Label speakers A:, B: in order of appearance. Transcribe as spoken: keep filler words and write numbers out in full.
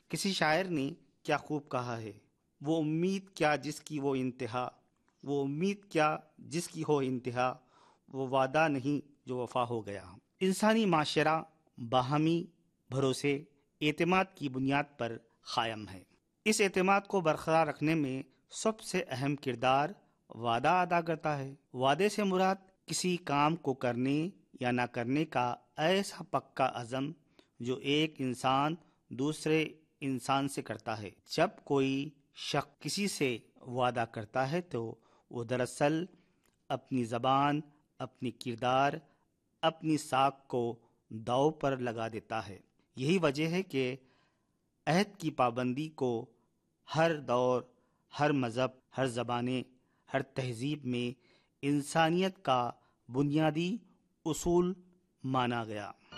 A: किसी शायर ने क्या खूब कहा है, वो उम्मीद क्या जिसकी वो इंतहा, वो उम्मीद क्या जिसकी हो इंतहा, वो वादा नहीं जो वफा हो गया। इंसानी माशरा बाहमी भरोसे, एतमाद की बुनियाद पर कायम है। इस एतमाद को बरकरार रखने में सबसे अहम किरदार वादा अदा करता है। वादे से मुराद किसी काम को करने या ना करने का ऐसा पक्का अज़म जो एक इंसान दूसरे इंसान से करता है। जब कोई शख्स किसी से वादा करता है तो वो दरअसल अपनी ज़बान, अपनी किरदार, अपनी साख को दांव पर लगा देता है। यही वजह है कि अहद की पाबंदी को हर दौर, हर मज़हब, हर ज़बाने, हर तहजीब में इंसानियत का बुनियादी उसूल माना गया।